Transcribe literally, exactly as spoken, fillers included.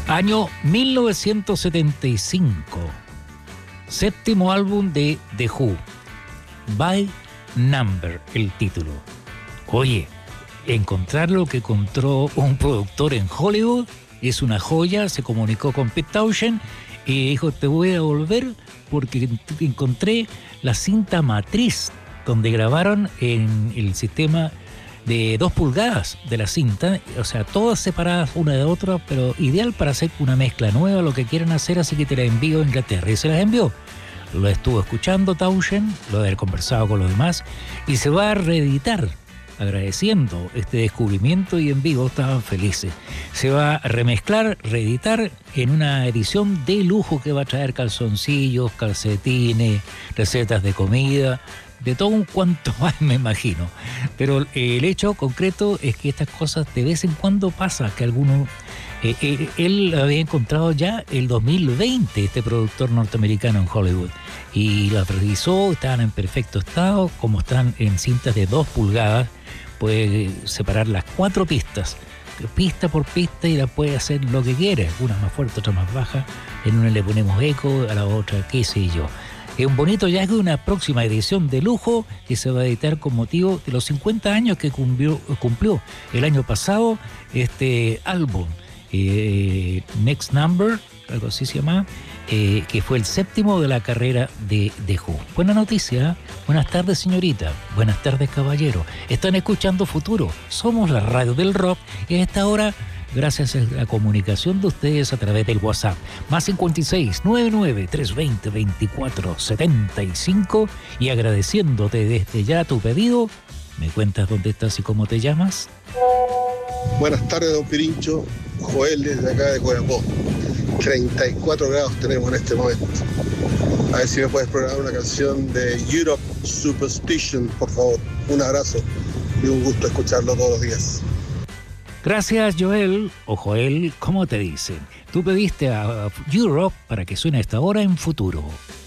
Año mil novecientos setenta y cinco. Séptimo álbum de The Who. By Number, el título. Oye, encontrar lo que encontró un productor en Hollywood es una joya. Se comunicó con Pete Townshend y dijo: te voy a devolver porque encontré la cinta matriz donde grabaron en el sistema de dos pulgadas de la cinta, o sea, todas separadas una de otra, pero ideal para hacer una mezcla nueva, lo que quieran hacer, así que te la envío a Inglaterra. Y se las envió. Lo estuvo escuchando Townshend, lo de haber conversado con los demás, y se va a reeditar, agradeciendo este descubrimiento, y en vivo estaban felices. Se va a remezclar, reeditar en una edición de lujo que va a traer calzoncillos, calcetines, recetas de comida, de todo un cuanto más, me imagino. Pero el hecho concreto es que estas cosas de vez en cuando pasa, que alguno... Eh, eh, él había encontrado ya el dos mil veinte, este productor norteamericano en Hollywood, y las revisó, estaban en perfecto estado, como están en cintas de dos pulgadas, puede separar las cuatro pistas, pista por pista, y la puede hacer lo que quiera, una más fuerte, otra más baja, en una le ponemos eco, a la otra qué sé yo. Es un bonito hallazgo de una próxima edición de lujo que se va a editar con motivo de los cincuenta años que cumplió, cumplió el año pasado este álbum, eh, Next Number, algo así se llama, eh, que fue el séptimo de la carrera de The Who. Buena noticia. Buenas tardes, señorita. Buenas tardes, caballero. Están escuchando Futuro. Somos la radio del rock y a esta hora, gracias a la comunicación de ustedes a través del WhatsApp, más cincuenta y seis, noventa y nueve, trescientos veinte, veinticuatro setenta y cinco, y agradeciéndote desde ya tu pedido. ¿Me cuentas dónde estás y cómo te llamas? Buenas tardes, don Pirincho. Joel desde acá de Coyapó. treinta y cuatro grados tenemos en este momento. A ver si me puedes programar una canción de Europe Superstition, por favor. Un abrazo y un gusto escucharlo todos los días. Gracias, Joel, o Joel, ¿cómo te dicen? Tú pediste a Europe para que suene a esta hora en Futuro.